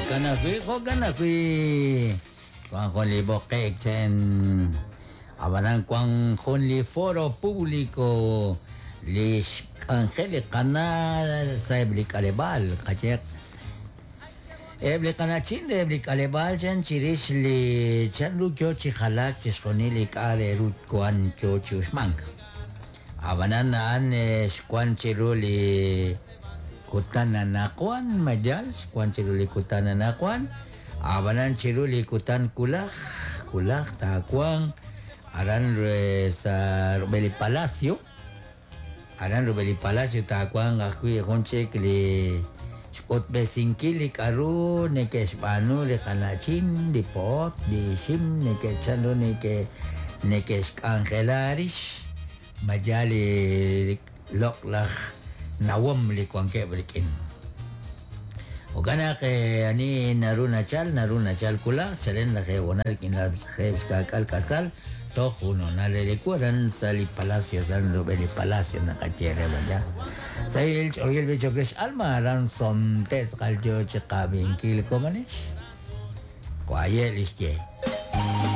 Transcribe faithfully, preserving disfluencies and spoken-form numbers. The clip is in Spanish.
Kanakui, ko kanakui. Kuang konli bokek chen. Abanan kuang konli foro público. Lis angeli kana sa ebli kalebal. Kacek. Ebli kana chin ebli kalebal chen chiris li chen lu kyo chi halak chiskoni li kare rut kuan kyo chi usmang. Abanan naan skuan chiru li kutan nakuan majal skuan chiru li kutan nakuan. Abanan chiru li kutan kulak kulak takuang aran re sa Rubeli Palacio. Aran Rubeli Palacio takuang akui honche li spot besingki li karu ne ke spanu li kanachin di pot di sim ne ke chalo ne ke ne ke angelaris majali lok lah nawam li kuangke berikin. Ogana ke ani naruna chal naruna chal kula chalen la ke bonar kin la ke kal kasal to uno na le recuerdan sali palacio dan Rubeli Palacio na kachere banya. Saya el becho kres alma ran son tes kaljo chekabin kil komanis. Kuayel iske.